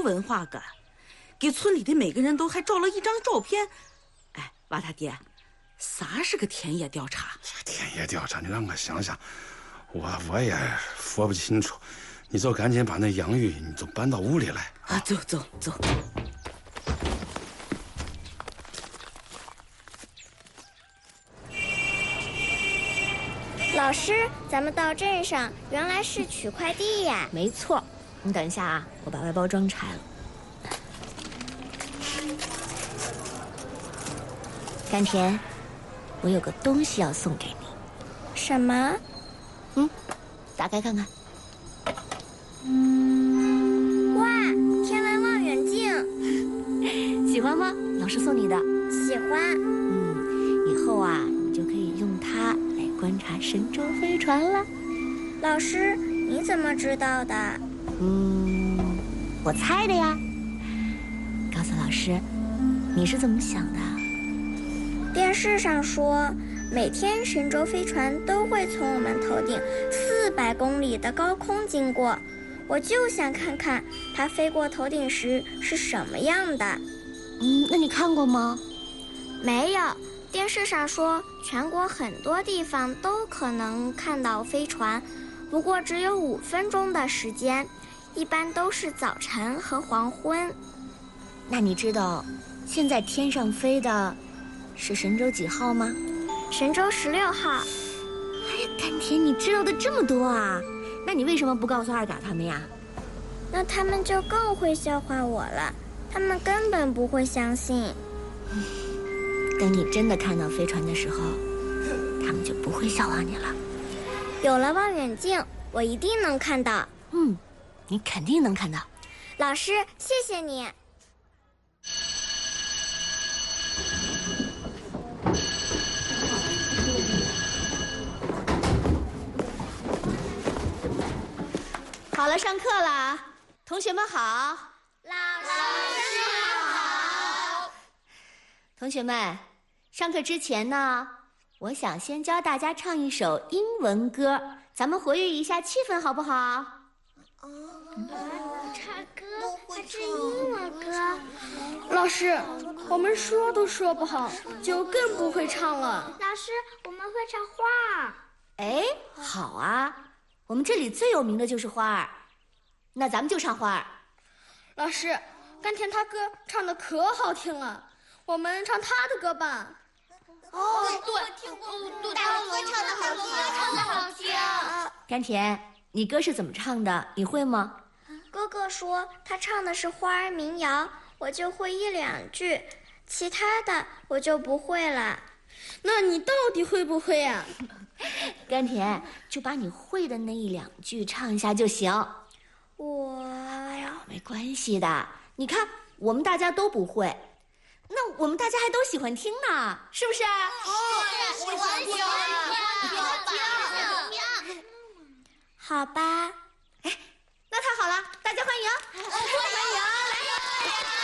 文化感，给村里的每个人都还照了一张照片。哎，娃他爹，啥是个田野调查？ 田野调查，你让我想想，我也说不清楚。你就赶紧把那洋芋，你就搬到屋里来啊！走走走。 老师，咱们到镇上原来是取快递呀。 没错，你等一下啊，我把外包装拆了。甘甜，我有个东西要送给你。 什么？ 打开看看。 哇，天文望远镜， 喜欢吗？老师送你的。 喜欢。 以后啊，你就可以用它来观察神舟飞船了。 老师，你怎么知道的？ 我猜的呀。告诉老师，你是怎么想的？ 电视上说，每天神舟飞船都会从我们头顶400公里的高空经过，我就想看看它飞过头顶时是什么样的。 那你看过吗？ 没有。电视上说，全国很多地方都可能看到飞船，不过只有5分钟的时间，一般都是早晨和黄昏。 那你知道现在天上飞的是神舟几号吗？ 神舟16号。 哎呀，甘甜，你知道的这么多啊！那你为什么不告诉二嘎他们呀？ 那他们就更会笑话我了，他们根本不会相信。 等你真的看到飞船的时候，他们就不会笑话你了。 有了望远镜，我一定能看到。 你肯定能看到。 老师，谢谢你。 好了，上课了，同学们好。 老师好。 同学们，上课之前呢，我想先教大家唱一首英文歌，咱们活跃一下气氛，好不好？ 唱歌，它是英文歌。 老师，我们说都说不好，就更不会唱了。 老师，我们会唱花儿。 哎，好啊，我们这里最有名的就是花儿，那咱们就唱花儿。 老师，甘甜他哥唱的可好听了，我们唱他的歌吧。 对，大哥唱的好听。 甘甜，你歌是怎么唱的？你会吗？ 哥哥说他唱的是花儿民谣，我就会1、2句，其他的我就不会了。 那你到底会不会呀？ 甘甜，就把你会的那1、2句唱一下就行。 哎呀， 没关系的，你看我们大家都不会，那我们大家还都喜欢听呢，是不是？ 喜欢听。好吧。 那太好了，大家欢迎，欢迎，来。